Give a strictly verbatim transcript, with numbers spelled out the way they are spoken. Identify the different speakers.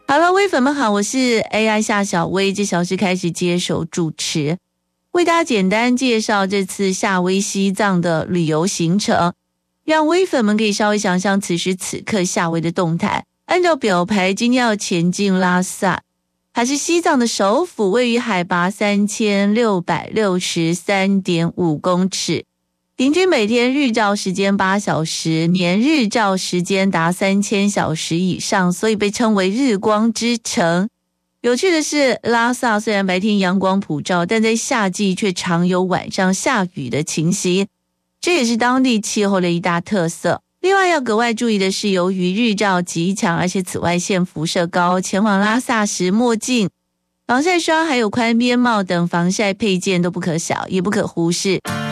Speaker 1: 好了，微粉们好，我是 A I 夏小薇，这小时开始接手主持，为大家简单介绍这次夏威西藏的旅游行程，让微粉们可以稍微想象此时此刻夏威的动态。按照表牌，今天要前进拉萨，它是西藏的首府，位于海拔三千六百六十三点五公尺，平均每天日照时间八小时，年日照时间达三千小时以上，所以被称为日光之城。有趣的是，拉萨虽然白天阳光普照，但在夏季却常有晚上下雨的情形，这也是当地气候的一大特色。另外要格外注意的是，由于日照极强，而且紫外线辐射高，前往拉萨时墨镜、防晒霜还有宽边帽等防晒配件都不可少，也不可忽视。